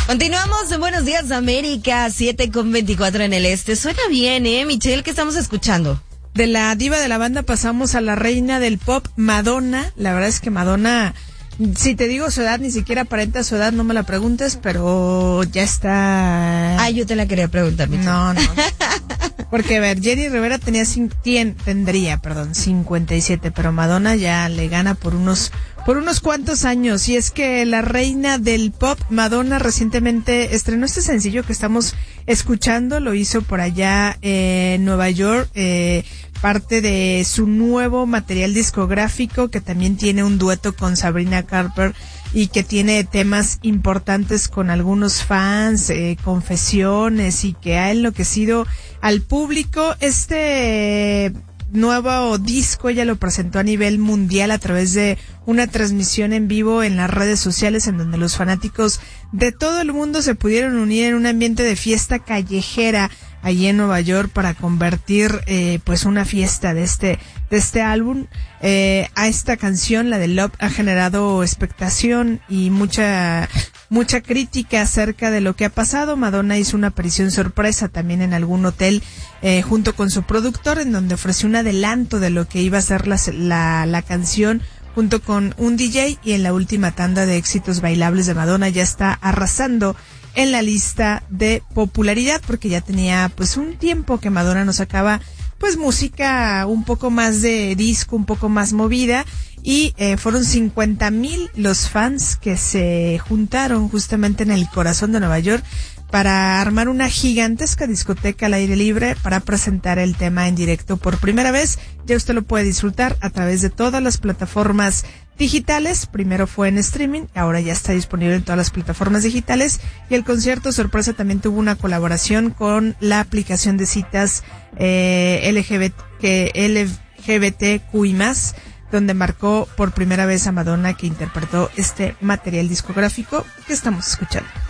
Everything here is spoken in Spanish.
Continuamos en Buenos Días América, 7:24 en el este. Suena bien, Michelle, ¿qué estamos escuchando? De la diva de la banda pasamos a la reina del pop, Madonna. La verdad es que Madonna, si te digo su edad, ni siquiera aparenta su edad, no me la preguntes, pero ya está... Yo te la quería preguntar, Michelle. No. Porque, a ver, Jenny Rivera tendría 57, pero Madonna ya le gana por unos cuantos años. Y es que la reina del pop, Madonna, recientemente estrenó este sencillo que estamos escuchando. Lo hizo por allá en Nueva York, parte de su nuevo material discográfico, que también tiene un dueto con Sabrina Carpenter y que tiene temas importantes con algunos fans, confesiones, y que ha enloquecido al público. Este nuevo disco ella lo presentó a nivel mundial a través de una transmisión en vivo en las redes sociales, en donde los fanáticos de todo el mundo se pudieron unir en un ambiente de fiesta callejera allí en Nueva York para convertir pues una fiesta de este álbum. A esta canción, la de Love, ha generado expectación y mucha crítica acerca de lo que ha pasado. Madonna hizo una aparición sorpresa también en algún hotel junto con su productor, en donde ofreció un adelanto de lo que iba a ser la canción junto con un DJ, y en la última tanda de éxitos bailables de Madonna ya está arrasando en la lista de popularidad, porque ya tenía pues un tiempo que Madonna nos sacaba pues música un poco más de disco, un poco más movida, y fueron 50,000 los fans que se juntaron justamente en el corazón de Nueva York para armar una gigantesca discoteca al aire libre para presentar el tema en directo por primera vez. Ya usted lo puede disfrutar a través de todas las plataformas digitales. Primero fue en streaming, ahora ya está disponible en todas las plataformas digitales. Y el concierto sorpresa también tuvo una colaboración con la aplicación de citas LGBTQI+, donde marcó por primera vez a Madonna, que interpretó este material discográfico que estamos escuchando.